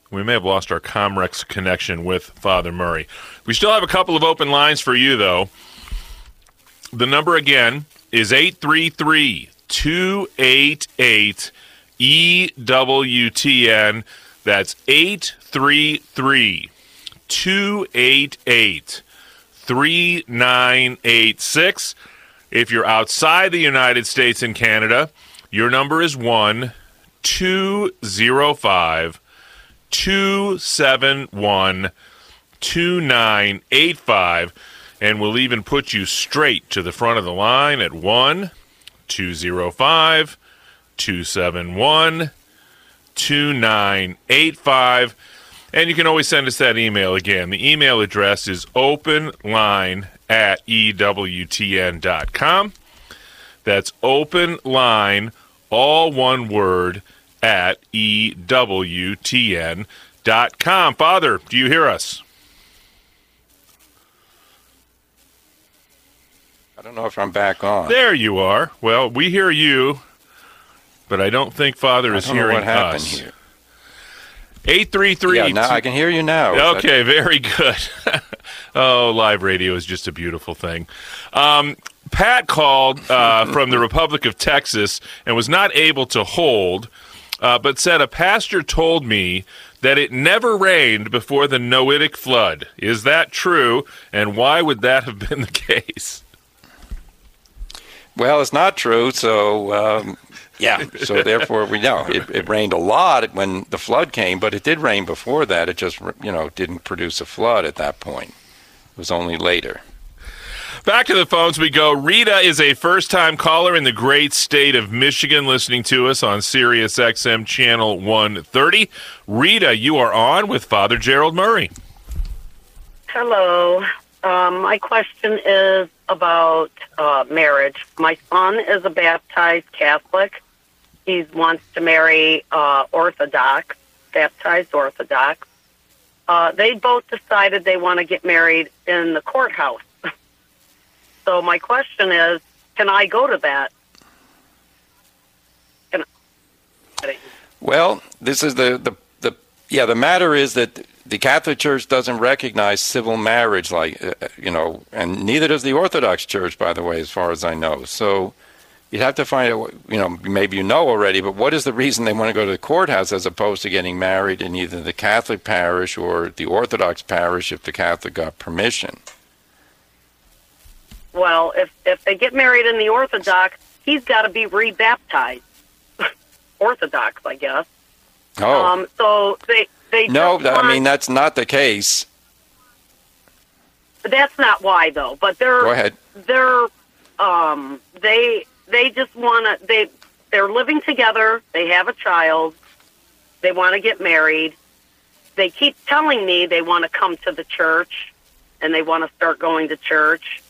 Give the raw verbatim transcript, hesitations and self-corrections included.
We may have lost our Comrex connection with Father Murray. We still have a couple of open lines for you, though. The number again is eight three three, two eight eight, E W T N. That's eight three three, two eight eight, three nine eight six. If you're outside the United States and Canada, your number is one two zero five, two seven one, two nine eight five, and we'll even put you straight to the front of the line at one two zero five, two seven one, two nine eight five. And you can always send us that email again. The email address is openline at E W T N dot com. That's openline, all one word, at E W T N dot com. Father, do you hear us? I don't know if I'm back on. There you are. Well, we hear you, but I don't think Father is I don't know hearing what happened us. Here. eight three three. Yeah, now I can hear you now. Okay, very good. Oh, live radio is just a beautiful thing. Um, Pat called uh, from the Republic of Texas and was not able to hold, uh, but said a pastor told me that it never rained before the Noahic flood. Is that true, and why would that have been the case? Well, it's not true, so um, yeah, so therefore we know it, it rained a lot when the flood came, but it did rain before that. It just, you know, didn't produce a flood at that point. It was only later. Back to the phones we go. Rita is a first-time caller in the great state of Michigan, listening to us on Sirius X M Channel one thirty. Rita, you are on with Father Gerald Murray. Hello. Um, my question is about uh, marriage. My son is a baptized Catholic. He wants to marry uh, Orthodox, baptized Orthodox. Uh, they both decided they want to get married in the courthouse. So my question is, can I go to that? Can I? Well, this is the, the, the yeah, the matter is that the Catholic Church doesn't recognize civil marriage, like, uh, you know, and neither does the Orthodox Church, by the way, as far as I know. So you'd have to find out, you know, maybe you know already, but what is the reason they want to go to the courthouse as opposed to getting married in either the Catholic parish or the Orthodox parish if the Catholic got permission? Well, if, if they get married in the Orthodox, he's got to be rebaptized. Orthodox, I guess. Oh. Um, so they... They no, want, I mean, that's not the case. That's not why, though. But they're Go ahead. They're um, they they just want to. They they're living together. They have a child. They want to get married. They keep telling me they want to come to the church, and they want to start going to church.